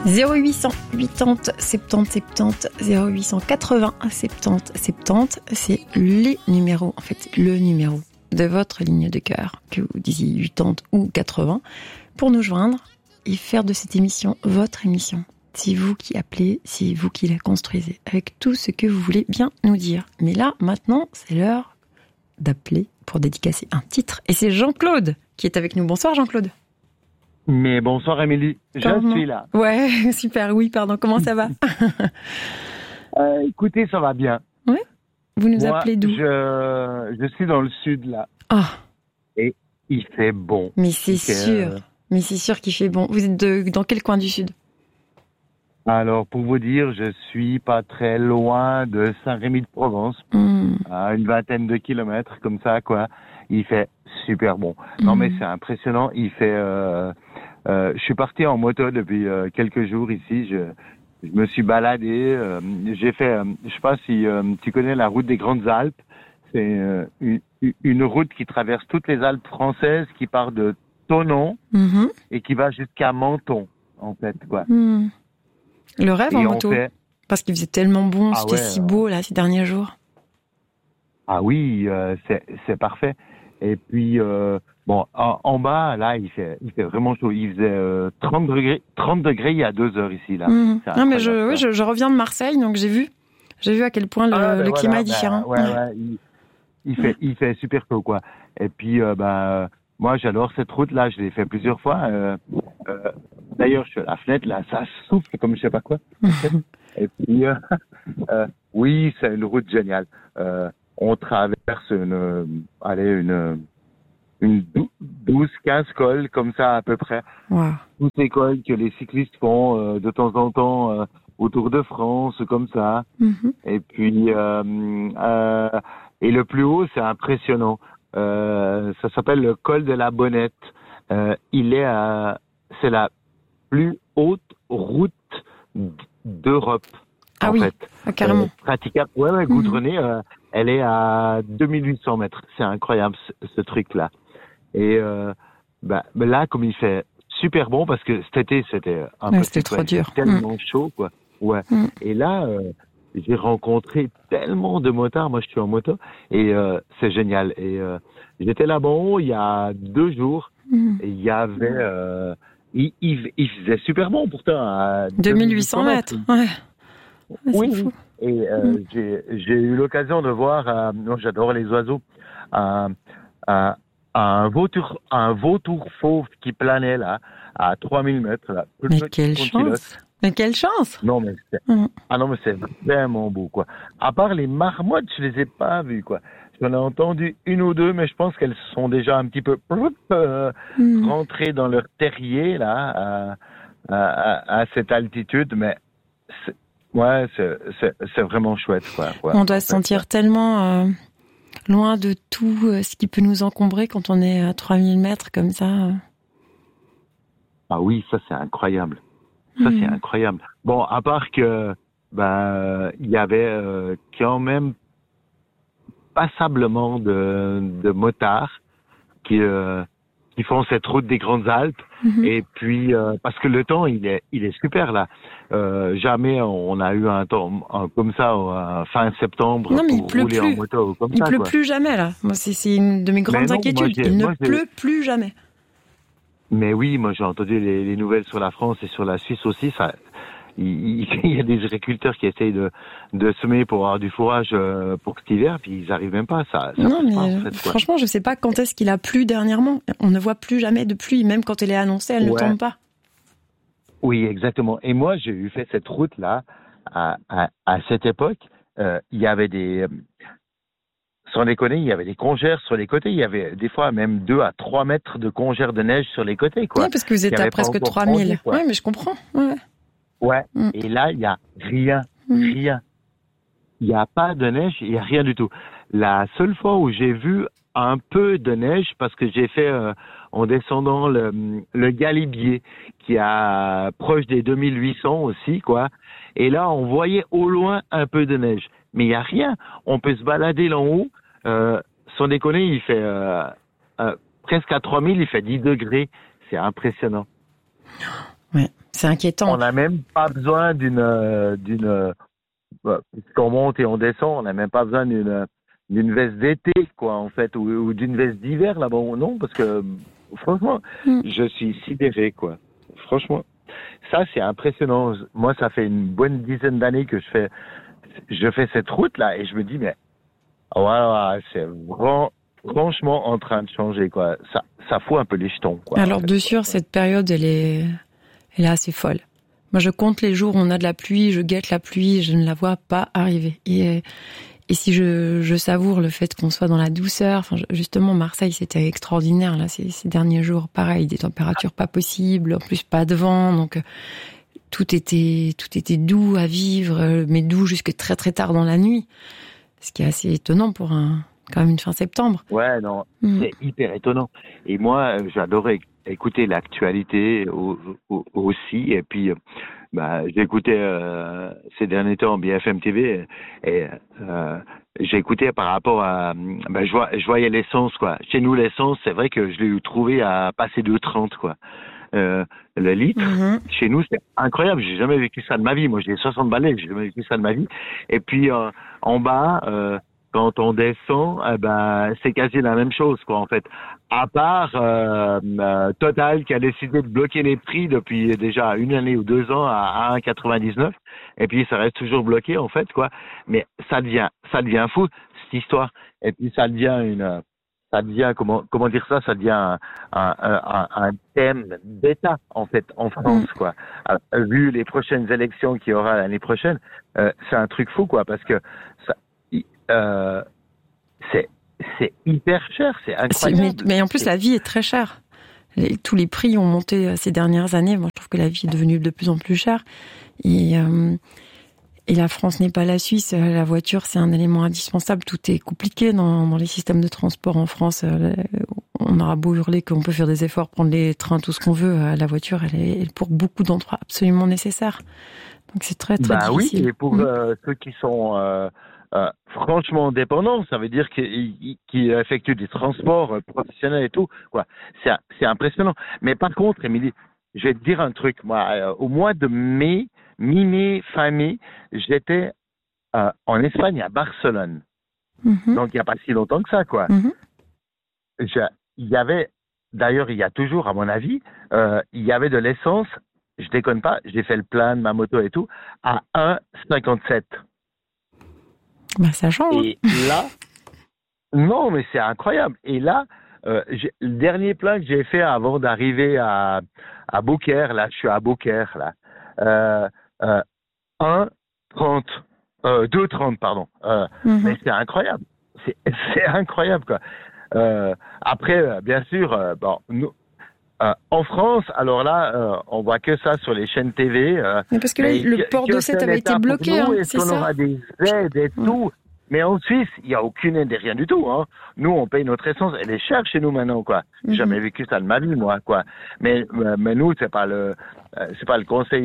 0800 80 70 70 0800 80 70 70, c'est les numéros, en fait, le numéro de votre ligne de cœur, que vous disiez 80 ou 80, pour nous joindre et faire de cette émission votre émission. C'est vous qui appelez, c'est vous qui la construisez, avec tout ce que vous voulez bien nous dire. Mais là, maintenant, c'est l'heure d'appeler pour dédicacer un titre. Et c'est Jean-Claude qui est avec nous. Bonsoir Jean-Claude. Mais bonsoir Amélie, je suis là. Ouais, super, oui, pardon, comment ça va? Écoutez, ça va bien. Oui. Vous nous appelez d'où? Je suis dans le sud là. Oh. Et il fait bon. Mais c'est sûr, mais c'est sûr qu'il fait bon. Vous êtes dans quel coin du sud? Alors, pour vous dire, je suis pas très loin de Saint-Rémy-de-Provence, à une vingtaine de kilomètres, comme ça, quoi. Il fait super bon. Non, mais c'est impressionnant. Il fait. Je suis parti en moto depuis quelques jours ici. Je me suis baladé. J'ai fait. Je sais pas si tu connais la route des Grandes Alpes. C'est une route qui traverse toutes les Alpes françaises, qui part de Thonon et qui va jusqu'à Menton, en fait, quoi. Le rêve en moto, parce qu'il faisait tellement bon, c'était si beau là ces derniers jours. Ah oui, c'est parfait. Et puis bon, en bas là, il fait vraiment chaud. Il faisait 30 degrés il y a 2 heures ici là. Non mais je reviens de Marseille, donc j'ai vu à quel point le climat est différent. Il fait super chaud quoi. Et puis moi j'adore cette route là, je l'ai fait plusieurs fois. D'ailleurs, je suis à la fenêtre, là, ça souffle comme je sais pas quoi. Et puis, oui, c'est une route géniale. On traverse une 12-15 cols, comme ça, à peu près. Wow. Toutes les cols que les cyclistes font de temps en temps au Tour de France, comme ça. Et puis, et le plus haut, c'est impressionnant. Ça s'appelle le col de la Bonnette. C'est la plus haute route d'Europe, en fait. Ah, carrément. Praticable, goudronnée, elle est à 2800 mètres. C'est incroyable, ce truc-là. Et là, comme il fait super bon, parce que cet été, c'était c'était trop dur. Tellement chaud, quoi. Ouais. Et là, j'ai rencontré tellement de motards. Moi, je suis en moto, et c'est génial. Et j'étais là-bas il y a 2 jours, et il y avait... Il faisait super bon pourtant à 2800 mètres. Ouais. Oui. Fou. Et j'ai eu l'occasion de voir, j'adore les oiseaux, un vautour fauve qui planait là à 3000 mètres là. Mais quelle chance! Mais quelle chance! Non mais c'est vraiment beau quoi. À part les marmottes, je les ai pas vues quoi. J'en ai entendu 1 ou 2, mais je pense qu'elles sont déjà un petit peu rentrées dans leur terrier là à cette altitude. Mais c'est vraiment chouette quoi. On doit se sentir tellement loin de tout ce qui peut nous encombrer quand on est à 3000 mètres comme ça. Ah oui, ça c'est incroyable. Ça c'est incroyable. Bon, à part que il y avait quand même passablement de motards qui font cette route des Grandes Alpes. Et puis parce que le temps il est super là. Jamais on a eu un temps comme ça fin septembre pour rouler en moto comme ça. Il pleut plus jamais là. Moi c'est une de mes grandes inquiétudes. Il ne pleut plus jamais. Mais oui, moi j'ai entendu les nouvelles sur la France et sur la Suisse aussi. Ça, il y a des agriculteurs qui essayent de semer pour avoir du fourrage pour cet hiver, puis ils n'arrivent même pas à ça. Non, mais en fait, franchement, je ne sais pas quand est-ce qu'il a plu dernièrement. On ne voit plus jamais de pluie, même quand elle est annoncée, elle ne tombe pas. Oui, exactement. Et moi, j'ai eu fait cette route-là à cette époque. Il y avait sans déconner, il y avait des congères sur les côtés. Il y avait des fois même 2 à 3 mètres de congères de neige sur les côtés, quoi. Oui, parce que vous êtes à presque 3000. Oui, mais je comprends. Ouais. Et là, il y a rien. Il n'y a pas de neige, il n'y a rien du tout. La seule fois où j'ai vu un peu de neige, parce que j'ai fait en descendant le Galibier, qui est proche des 2800 aussi, quoi. Et là, on voyait au loin un peu de neige. Mais il n'y a rien. On peut se balader là en haut. Sans déconner, il fait presque à 3000, il fait 10 degrés. C'est impressionnant. Ouais. C'est inquiétant. On n'a même pas besoin puisqu'on monte et on descend, on n'a même pas besoin d'une veste d'été, quoi, en fait, ou d'une veste d'hiver, là-bas, non, parce que, franchement, je suis sidéré, quoi. Franchement, ça, c'est impressionnant. Moi, ça fait une bonne dizaine d'années que je fais cette route-là, et je me dis, mais, voilà, c'est franchement en train de changer, quoi. Ça fout un peu les jetons, quoi. Alors, de sûr, cette période, elle est assez folle. Moi, je compte les jours où on a de la pluie, je guette la pluie, je ne la vois pas arriver. Et si je savoure le fait qu'on soit dans la douceur, enfin, justement, Marseille, c'était extraordinaire, là, ces derniers jours. Pareil, des températures pas possibles, en plus pas de vent, donc tout était doux à vivre, mais doux jusque très très tard dans la nuit. Ce qui est assez étonnant pour quand même une fin septembre. Ouais, non, c'est hyper étonnant. Et moi, j'adorais écouter l'actualité aussi. Et puis, j'écoutais ces derniers temps BFM TV et j'écoutais par rapport à... je voyais l'essence, quoi. Chez nous, l'essence, c'est vrai que je l'ai trouvé à passer 2,30, quoi. Le litre, chez nous, c'est incroyable. J'ai jamais vécu ça de ma vie. Moi, j'ai 60 balais, j'ai jamais vécu ça de ma vie. Et puis, en bas... quand on descend, c'est quasi la même chose, quoi, en fait. À part Total qui a décidé de bloquer les prix depuis déjà 1 année ou 2 ans à 1,99, et puis ça reste toujours bloqué, en fait, quoi. Mais ça devient fou, cette histoire. Et puis ça devient comment dire ça, ça devient un thème d'État, en fait, en France, quoi. Vu les prochaines élections qu'il y aura l'année prochaine, c'est un truc fou, quoi, parce que c'est hyper cher, c'est incroyable. Mais en plus, la vie est très chère. Tous les prix ont monté ces dernières années. Moi, je trouve que la vie est devenue de plus en plus chère. Et la France n'est pas la Suisse. La voiture, c'est un élément indispensable. Tout est compliqué dans les systèmes de transport en France. On aura beau hurler qu'on peut faire des efforts, prendre les trains, tout ce qu'on veut. La voiture, elle est pour beaucoup d'endroits absolument nécessaire. Donc, c'est très, très difficile. Oui, et pour ceux qui sont... franchement dépendant, ça veut dire qu'il effectue des transports professionnels et tout, quoi. C'est impressionnant. Mais par contre, Émilie, je vais te dire un truc. Moi, au mois de mai, mi-mai, fin mai, j'étais en Espagne, à Barcelone. Donc, il n'y a pas si longtemps que ça, quoi. Il y avait, d'ailleurs, il y a toujours, à mon avis, il y avait de l'essence, je déconne pas, j'ai fait le plein de ma moto et tout, à 1,57. Ça change. Et là, non, mais c'est incroyable. Et là, le dernier plein que j'ai fait avant d'arriver à Beaucaire, là, je suis à Beaucaire, là, 1,30, 2,30, pardon. Mais c'est incroyable. C'est incroyable, quoi. Après, bien sûr, nous, en France, alors là, on voit que ça sur les chaînes TV. Mais parce que là, le port de Sète avait été bloqué, c'est ça. On aura des aides et tout. Mais en Suisse, il n'y a aucune aide et rien du tout, hein. Nous, on paye notre essence. Elle est chère chez nous maintenant, quoi. J'ai jamais vécu ça de ma vie, moi, quoi. Mais nous, c'est pas le conseil,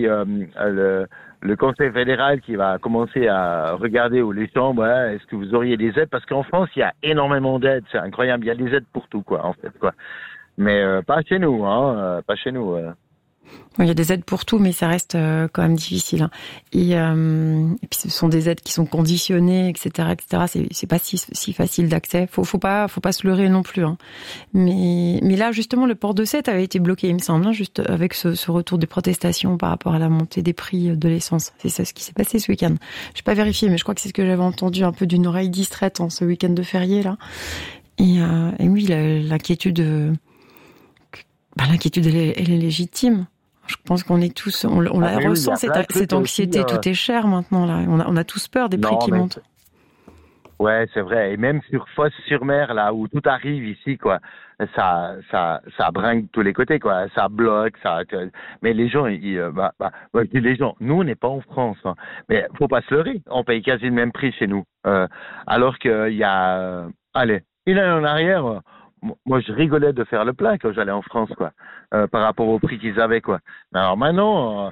le conseil fédéral qui va commencer à regarder où les chambres, est-ce que vous auriez des aides? Parce qu'en France, il y a énormément d'aides. C'est incroyable. Il y a des aides pour tout, quoi, en fait, quoi. Mais pas chez nous, hein, pas chez nous. Il y a des aides pour tout, mais ça reste quand même difficile. Hein. Et puis ce sont des aides qui sont conditionnées, etc., etc. C'est pas si facile d'accès. Faut pas se leurrer non plus. Hein. Mais là, justement, le port de Sète avait été bloqué, il me semble, hein, juste avec ce retour des protestations par rapport à la montée des prix de l'essence. C'est ça ce qui s'est passé ce week-end. Je n'ai pas vérifié, mais je crois que c'est ce que j'avais entendu un peu d'une oreille distraite en ce week-end de férié là. Et oui, l'inquiétude. L'inquiétude, elle est légitime. Je pense qu'on est tous, on la ressent, cette anxiété. Tout est cher maintenant, là. On a tous peur des prix qui montent. Ouais, c'est vrai. Et même sur Fos-sur-Mer, là, où tout arrive ici, quoi, ça bringue de tous les côtés, quoi. Ça bloque, mais les gens, je dis les gens, nous, on n'est pas en France, hein. Mais faut pas se leurrer. On paye quasi le même prix chez nous. Alors qu'il y a, allez, une année en arrière, moi, je rigolais de faire le plein quand j'allais en France, quoi, par rapport au prix qu'ils avaient, quoi. Mais alors maintenant,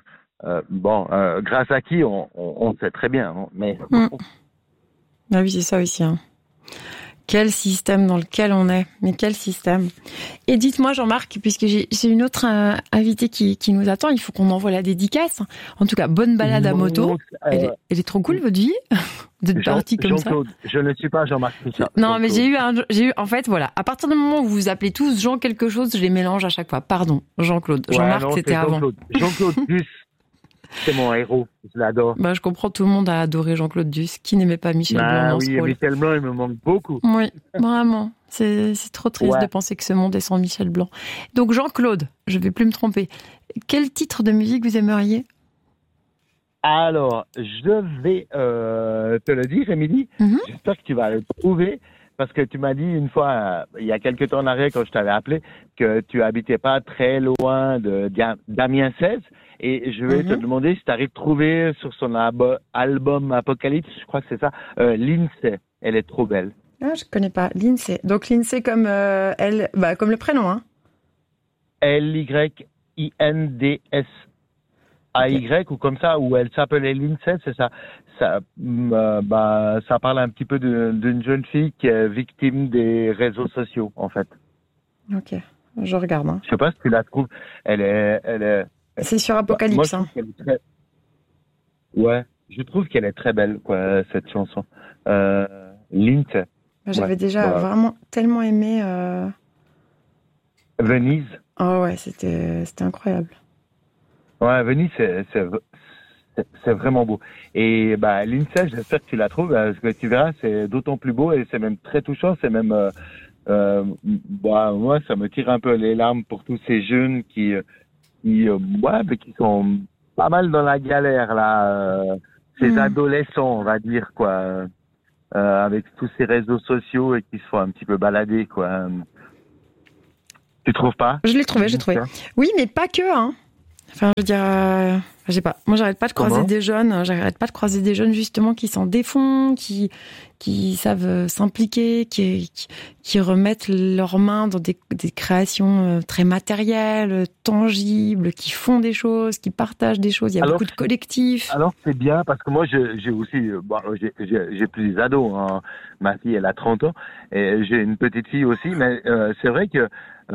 grâce à qui, on sait très bien, hein, mais... Ah oui, c'est ça aussi. Hein. Quel système dans lequel on est. Mais quel système. Et dites-moi, Jean-Marc, puisque j'ai une autre invitée qui nous attend, il faut qu'on envoie la dédicace. En tout cas, bonne balade à moto. Elle est trop cool, votre vie, d'être partie comme ça. Jean-Claude, je ne suis pas Jean-Marc Richard. Non, mais j'ai eu, en fait, voilà. À partir du moment où vous vous appelez tous Jean quelque chose, je les mélange à chaque fois. Pardon, Jean-Claude. Jean-Marc, c'était avant. Jean-Claude Duss, c'est mon héros. Je l'adore. Je comprends, tout le monde a adoré Jean-Claude Duss. Qui n'aimait pas Michel Blanc dans ce rôle? Michel Blanc, il me manque beaucoup. Oui, vraiment. C'est trop triste de penser que ce monde est sans Michel Blanc. Donc, Jean-Claude, je vais plus me tromper. Quel titre de musique vous aimeriez? Alors, je vais te le dire, Émilie. J'espère que tu vas le trouver. Parce que tu m'as dit une fois, il y a quelques temps en arrière, quand je t'avais appelé, que tu habitais pas très loin de Damien 16. Et je vais te demander si tu arrives à trouver sur son album Apocalypse, je crois que c'est ça, Lindsay. Elle est trop belle. Ah, je connais pas. Lindsay. Donc Lindsay comme elle, comme le prénom, hein. Lyindsay ou comme ça, où elle s'appelait Lindsay, c'est ça. Ça parle un petit peu d'une jeune fille qui est victime des réseaux sociaux, en fait. Ok, je regarde. Hein. Je sais pas si tu la trouves. Elle est. C'est sur Apocalypse. Moi, je trouve qu'elle est très belle, quoi, cette chanson. Lindsay. J'avais déjà vraiment tellement aimé. Venise. Oh ouais, c'était incroyable. Ouais, Venise, c'est vraiment beau. Et Lindsay, j'espère que tu la trouves, parce que tu verras, c'est d'autant plus beau et c'est même très touchant. C'est même, moi, ça me tire un peu les larmes pour tous ces jeunes qui sont pas mal dans la galère là, ces adolescents, on va dire quoi, avec tous ces réseaux sociaux et qui se font un petit peu balader quoi. Tu trouves pas? Je l'ai trouvé, j'ai trouvé. Oui, mais pas que, hein. Enfin, je veux dire, je sais pas. Moi, j'arrête pas de croiser des jeunes justement qui s'en défont, qui savent s'impliquer, qui remettent leurs mains dans des créations très matérielles, tangibles, qui font des choses, qui partagent des choses. Il y a beaucoup de collectifs. Alors c'est bien parce que moi j'ai aussi j'ai plus ados. Hein. Ma fille elle a 30 ans et j'ai une petite fille aussi, mais c'est vrai que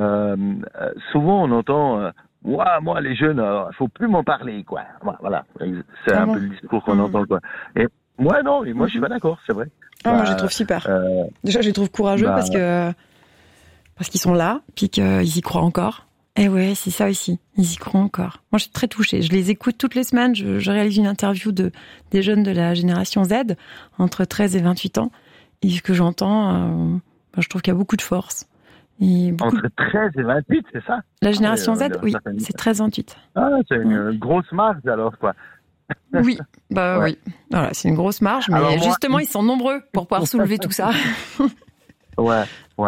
souvent on entend moi, les jeunes, faut plus m'en parler, quoi. Voilà. C'est un peu le discours qu'on entend, quoi. Et moi, non, moi, je suis pas d'accord, c'est vrai. Moi, je les trouve super. Déjà, je les trouve courageux parce qu'ils sont là, puis qu'ils y croient encore. Et ouais, c'est ça aussi. Ils y croient encore. Moi, je suis très touchée. Je les écoute toutes les semaines. Je réalise une interview des jeunes de la génération Z, entre 13 et 28 ans. Et ce que j'entends, je trouve qu'il y a beaucoup de force. Entre 13 et 28, c'est ça? La génération Z, oui, c'est 13-28. Ah, c'est une grosse marge alors, quoi. Oui, oui. Voilà, c'est une grosse marge, mais alors, justement, ils sont nombreux pour pouvoir soulever tout ça. Ouais.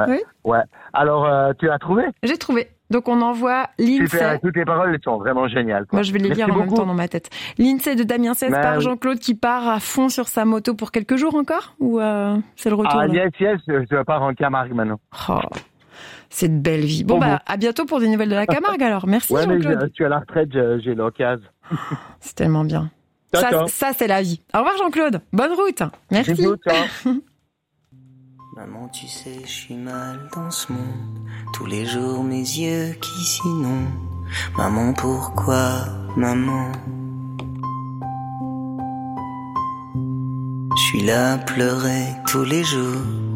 Alors, tu as trouvé? J'ai trouvé. Donc, on envoie Lindsay. Super, toutes les paroles sont vraiment géniales. Quoi. Moi, je vais les lire en même temps dans ma tête. Lindsay de Damien 16 par Jean-Claude qui part à fond sur sa moto pour quelques jours encore? Ou c'est le retour? Yes, je pars en Camargue maintenant. Oh. C'est de belle vie. Bon, à bientôt pour des nouvelles de la Camargue, alors. Merci, Jean-Claude. Mais je suis à la retraite, j'ai l'occasion. C'est tellement bien. Ça, c'est la vie. Au revoir, Jean-Claude. Bonne route. Merci. Bisous, ciao. Maman, tu sais, je suis mal dans ce monde. Tous les jours, mes yeux qui s'inondent. Maman, pourquoi, maman? Je suis là à pleurer tous les jours.